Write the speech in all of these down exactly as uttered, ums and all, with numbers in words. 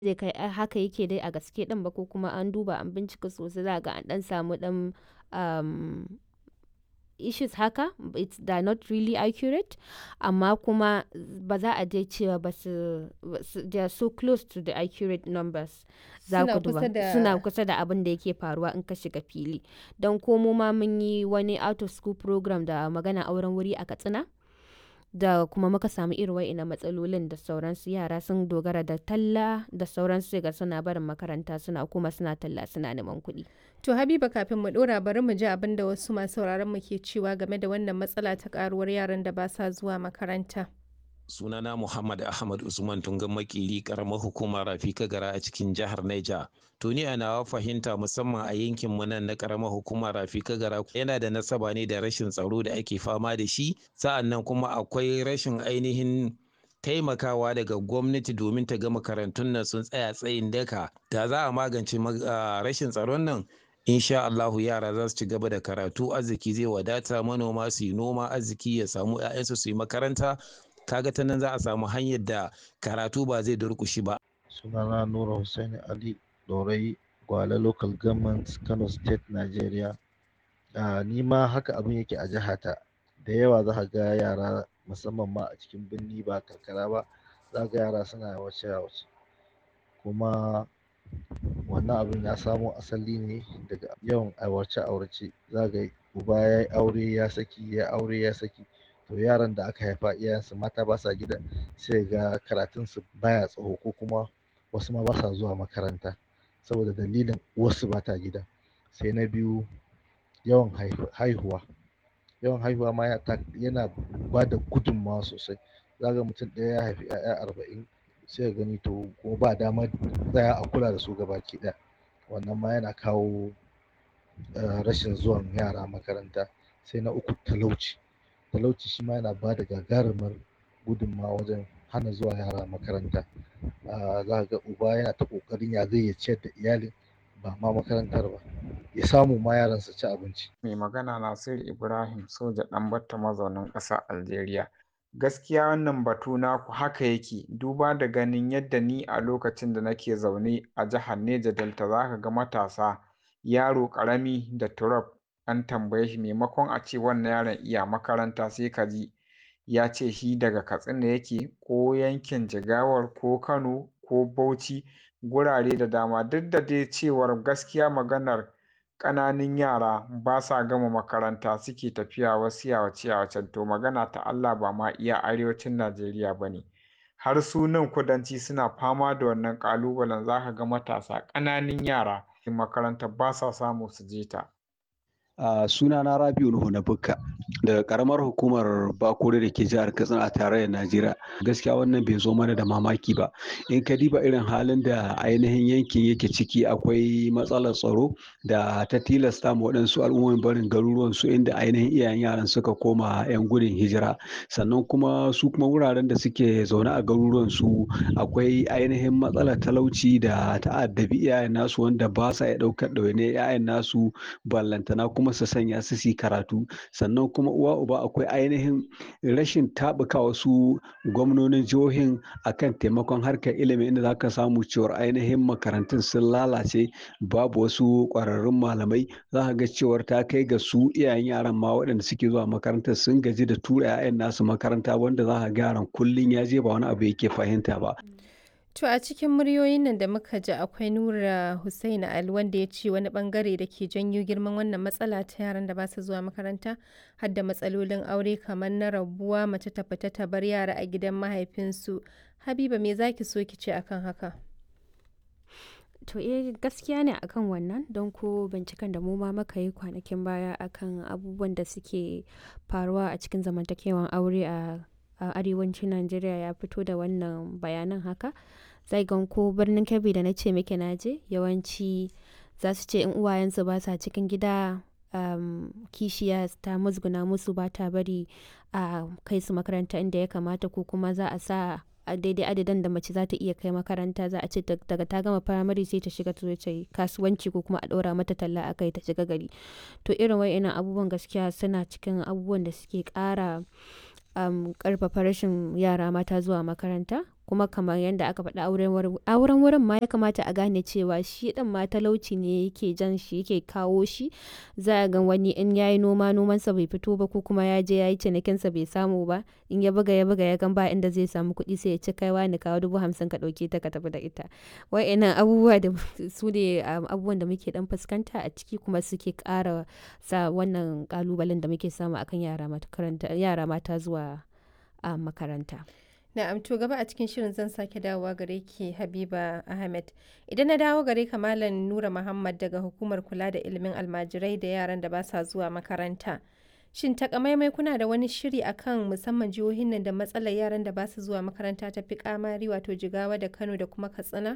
zai kai a haka yake dai a gaske ɗin ba ko kuma an duba an bincika sosai za ga an ɗan samu ɗan um, issues haka it's they're not really accurate amma kuma ba za a je cewa ba su they are so close to the accurate numbers za ku Suna duba kusa da suna kusa da abin da yake faruwa in ka shiga fili don ko mu ma mun yi wani out of school program da magana auren wuri a Katsina da kuma muka samu irin wa'ina matsalolin da sauransu yara sun dogara da talla da sauransu ga suna barin makaranta suna kuma suna talla suna neman kuɗi. To Habiba kafin mu ɗora bari mu ji abin da wasu masu sauraron mu ke cewa game da wannan matsala ta karuwar yaran da ba sa zuwa makaranta. Sunana Muhammad Ahmad Usman Tungan Makili karamar hukumar Rafi Kagara a cikin jihar Niger. To ni a nawa fahimta musamman a yankin mu nan na karamar hukumar Rafi Kagara yana da nasaba ne da rashin tsaro da ake fama da shi sa'an nan kuma akwai rashin ainihin taimakawa daga gwamnati domin ta ga makarantun nan sun tsaya tsayin daka da za a magance rashin tsaron nan insha Allahu yara za su ci gaba da karatu arziki zai wadata manoma su yi noma arziki ya samu 'ya'yansu su yi makaranta kaga ta nan za a samu hanyar da karatu ba zai durƙushi ba. Sunana Nura Hussaini Ali Dorai Gwale Local Government Kano State Nigeria. Uh, ni ma haka abin yake a jihata da yawa za ka ga yara musamman ma a cikin birni ba karkara ba za ga yara suna wace wace kuma wannan abin ya samo asali ne daga yawan aurace aurace za ga uba ya yi aure ya saki ya aure ya saki to yaran da aka haifa iyayensu mata ba sa gida sai ga karatunsu baya tsaho ko kuma wasu ma ba sa zuwa makaranta saboda dalilin wasu ba ta gida. Sai na biyu yawan haihuwa yawan haihuwa ma yana ba da gudunmawa sosai za ga mutum ɗaya ya haifi 'ya'ya arba'in sai ka gani to kuma ba damar tsaya a kula da su gabaki ɗaya wannan ma yana kawo rashin zuwan yara makaranta. Sai na uku talauci talauci shi ma yana ba da gagarumar gudunmawa wajen hana zuwa yara makaranta. Za ka ga uba yana ta ƙoƙarin ya zai ya ciyar da iyalin ba ma makarantar ba ya samu ma yaran su ci abinci. Mai magana Nasiru Ibrahim Soja Ɗanbatta mazaunin ƙasar Algeria. Gaskiya wannan batu naku haka yake duba da ganin yadda ni a lokacin da nake zaune a jihar Neja Delta za ka ga matasa yaro ƙarami da turab an tambaye shi maimakon a ce wannan yaron iya makaranta sai ka ji ya ce shi daga Katsina yake ko yankin Jigawar ko Kano ko Bauchi gurare da dama duk da dai cewar gaskiya maganar ƙananun yara ba sa gama makaranta suke tafiya wasu yawace yawacen to magana ta Allah ba ma iya arewacin Najeriya ba ne har su nan kudanci suna fama da wannan ƙalubalen za ka ga matasa ƙananun yara makaranta ba sa samu su je ta. Uh, suna na Rabiu Nuhu na Bukka daga karamar hukumar Bakure da ke jihar Katsina a tarayyar Najeriya. Gaskiya wannan bai zo mana da mamaki ba. In ka diba irin halin da ainihin yankin yake ciki akwai matsalar tsaro da ta tilasta ma waɗansu al'ummomin barin garuruwan su inda ainihin iyayen yaran suka koma 'yan gudun hijira. Sannan kuma su kuma wuraren da suke zaune a garuruwan su akwai ainihin matsalar talauci da ta'addabi iyayen nasu wanda ba sa iya ɗaukar ɗawainiyar 'ya'yan nasu ballantana kuma su sanya su yi karatu. Sannan kuma uwa uba akwai ainihin rashin taɓuka wasu gwamnonin jihohin akan taimakon harkar ilimi inda za ka samu cewar ainihin makarantun sun lalace babu wasu ƙwararrun malamai za ka ga cewar ta kai ga su iyayen yaran ma waɗanda suke zuwa makarantar sun gaji da tura 'ya'yan nasu makaranta wanda za ka ga yaran kullum ya je ba wani abu yake fahimta ba. To a cikin muryoyin nan da muka ji akwai Nura Hussaini Ali wanda ya ce wani bangare da ke janyo girman wannan matsala ta yaran da ba su zuwa makaranta har da matsalolin aure kamar na rabuwa mace ta fita ta bar yara a gidan mahaifinsu. Habiba me zaki so ki ce akan haka? To eh gaskiya ne akan wannan don ko binciken da mu ma muka yi kwanakin baya akan abubuwan da suke faruwa a cikin zamantakewan aure a a arewacin Najeriya ya fito da wannan bayanan haka zai gan ko birnin Kebbi da na ce muke naje yawanci za su ce in uwayensu ba sa cikin gida um, kishiya ta musguna musu ba ta bari a kai su makaranta inda ya kamata ko kuma za a sa a daidai adadin da mace za ta iya kai makaranta za a ce daga ta gama firamare sai ta shiga ta yi kasuwanci ko kuma a ɗora mata talla a kai ta shiga gari to irin wa'innan abubuwan gaskiya suna cikin abubuwan da suke ƙara um, ƙarfafa rashin yara mata zuwa makaranta kuma kamar yadda aka faɗa auren wurin ma ya kamata a gane cewa shi ɗin ma talauci ne yake jan shi yake kawo shi. Za a ga wani in yayi noma nomansa bai fito ba ko kuma ya je yayi cinikinsa bai samu ba, in ya buga ya buga ya gan ba inda zai samu kuɗi sai ya ce kai wani kawo dubu hamsin ka ɗauke ta ka tafi da ita. Wa'innan abubuwa da su ne abubuwan da muke ɗan fuskanta a ciki kuma suke ƙara sa wannan ƙalubalen da muke samu akan yara mata zuwa makaranta. Na'am, to gaba a cikin shirin zan sake dawowa gare ki Habiba Ahmed. Idan na dawo gare ka Malam Nura Muhammad daga Hukumar Kula da Ilimin Almajirai da Yaran da ba sa zuwa makaranta. Shin takamaimai kuna da wani shiri akan musamman jihohin nan da matsalar yaran da ba su zuwa makaranta ta fi kamari, wato Jigawa da Kano da kuma Katsina?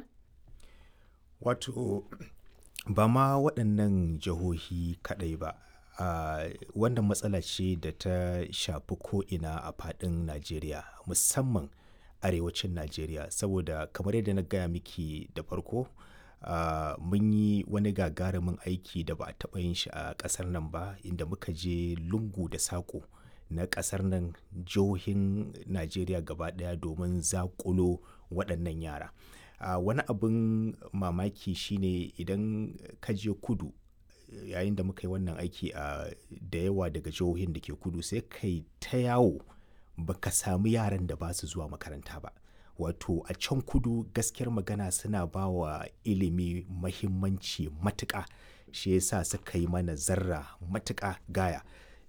Wato ba ma waɗannan jihohi kaɗai ba. Uh, wannan matsala ce da ta shafi ko'ina a faɗin Najeriya, musamman arewacin Najeriya, saboda kamar yadda na gaya miki da farko, uh, mun yi wani gagarumin aiki da ba a taɓa yin shi a ƙasar nan ba, inda muka je lungu da saƙo na ƙasar nan, jihohin Najeriya gaba ɗaya domin zaƙulo waɗannan yara. Uh, wani abin mamaki shine idan ka je kudu, yayin da muka yi wannan aiki a da yawa daga jihohin da ke kudu, sai kai ta yawo baka samu yaran da ba su zuwa makaranta ba. Wato a can kudu gaskiyar magana suna ba wa ilimi mahimmanci matuƙa, shi yasa suka yi mana zarra matuƙa gaya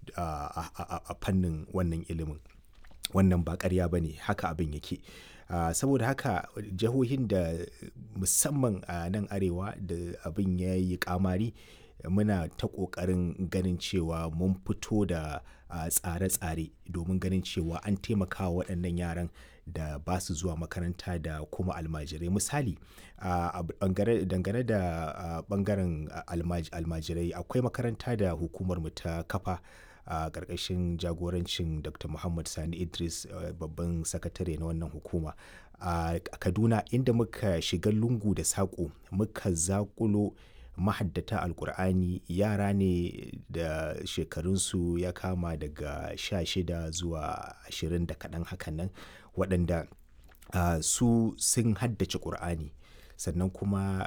a fannin wannan ilimin. Wannan ba ƙarya ba ne, haka abin yake. Uh, saboda haka jihohin da musamman a uh, nan arewa da abin ya yi ƙamari, muna ta ƙoƙarin ganin cewa mun fito da uh, tsare-tsare domin ganin cewa an taimaka wa waɗannan yaran da ba su zuwa makaranta da kuma almajirai. Misali, uh, dangane da ɓangaren uh, almaj almajirai, akwai makaranta da hukumar mu ta kafa a uh, ƙarƙashin jagorancin Doctor Muhammad Sani Idris, uh, babban sakatare na wannan hukuma a uh, Kaduna, inda muka shiga lungu da saƙo muka zaƙulo mahaddata alkur'ani, yara ne da shekarunsu ya kama daga sha shida zuwa ashirin da kaɗan hakan nan, waɗanda uh, su sun haddace ƙur'ani, sannan kuma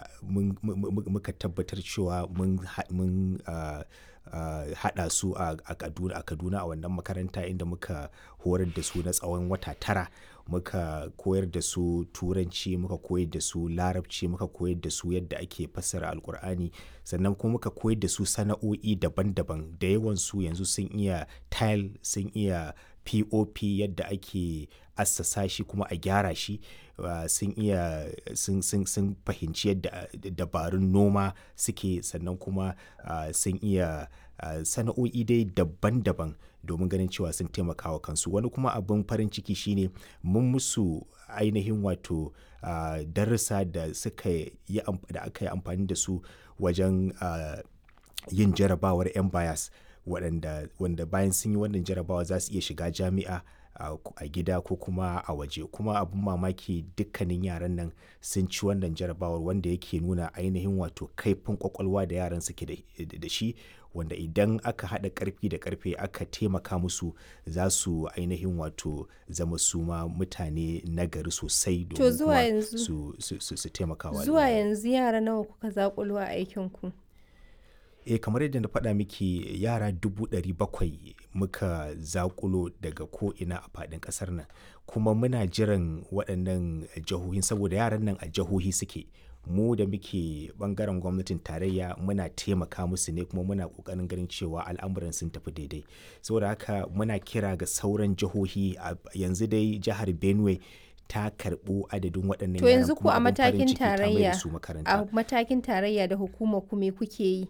muka tabbatar cewa mun uh, uh, haɗa su a Kaduna a Kaduna a wannan makaranta, inda muka horar da su na tsawon wata tara. Muka koyar da su turanci, muka koyar da su larabci, muka koyar da su yadda ake fassara alkur'ani, sannan kuma muka koyar da su sana'o'i daban-daban. Da yawan su yanzu sun iya tile, sun iya P O P yadda ake assasa shi kuma a gyara shi, uh, sun iya sun, sun, sun fahimci yadda dabarun noma suke, sannan kuma uh, sun iya uh, sana'o'i dai daban-daban domin ganin cewa sun taimaka wa kansu. Wani kuma abin farin ciki shine mun musu ainihin wato uh, darussa da suka yi da aka yi amfani da su wajen uh, yin jarabawar M bias, waɗanda wanda bayan sun yi wannan jarabawa za su iya shiga jami'a uh, a gida ko kuma a waje. Kuma abin mamaki, dukkanin yaran nan sun ci wannan jarabawar, wanda yake nuna ainihin wato kaifin kwakwalwa da yaran suke da shi, wanda idan aka haɗa ƙarfi da ƙarfe aka taimaka musu, za su ainihin wato zama su ma mutane nagari sosai domin kuma su, su, su, su taimaka wa. Zuwa yanzu yara nawa kuka zaƙulo a aikinku? Eh, kamar yadda na faɗa miki, yara dubu ɗari bakwai muka zaƙulo daga ko'ina a faɗin ƙasar nan, kuma muna jiran waɗannan jihohin, saboda yaran nan a jihohi suke. Mu da muke bangaren gwamnatin tarayya muna taimaka musu ne, kuma muna kokarin ganin cewa al'amuran sun tafi daidai. Saboda haka muna kira ga sauran jihohi. Yanzu dai jihar Benue ta karɓo adadin waɗannan yaran, yanzu ku kuma a abin farin matakin ciki ta mai da tarayya su a makaranta. matakin tarayya da hukumar ku me kuke yi?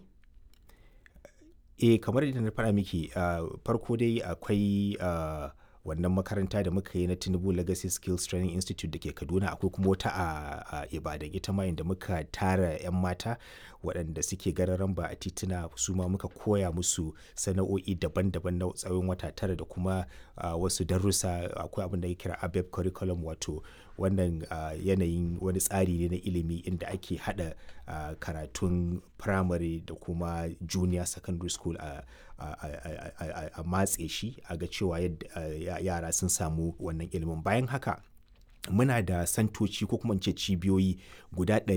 Eh, kamar yadda na faɗa miki, uh, farko dai akwai uh, wannan makaranta da muka yi na Tinubu Legacy Skills Training Institute da ke Kaduna. Akwai kuma wata a, a Ibadan, ita ma inda muka tara 'yan mata waɗanda suke gararan ba a tituna, su ma muka koya musu sana'o'i daban-daban na tsawon wata tara, da kuma uh, wasu darussa. Akwai abin da ya kira A B E P curriculum, wato wannan uh, yanayin wani tsari ne na ilimi inda ake hada uh, karatun primary da kuma junior secondary school a a matse shi, a ga cewa yadda uh, yara sun samu wannan ilimin. Bayan haka muna da santoci ko kuma in ce cibiyoyi guda ɗari